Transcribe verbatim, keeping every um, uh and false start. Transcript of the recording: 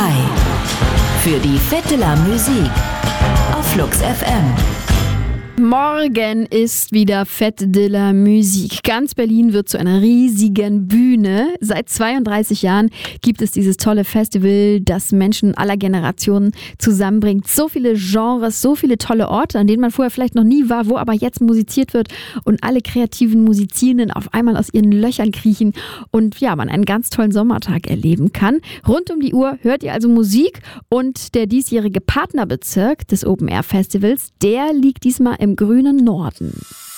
zwei für die Fête de la Musique auf Flux F M. Morgen ist wieder Fête de la Musique. Ganz Berlin wird zu einer riesigen Bühne. Seit zweiunddreißig Jahren gibt es dieses tolle Festival, das Menschen aller Generationen zusammenbringt. So viele Genres, so viele tolle Orte, an denen man vorher vielleicht noch nie war, wo aber jetzt musiziert wird und alle kreativen Musizierenden auf einmal aus ihren Löchern kriechen und ja, man einen ganz tollen Sommertag erleben kann. Rund um die Uhr hört ihr also Musik und der diesjährige Partnerbezirk des Open Air Festivals, der liegt diesmal im grünen Norden.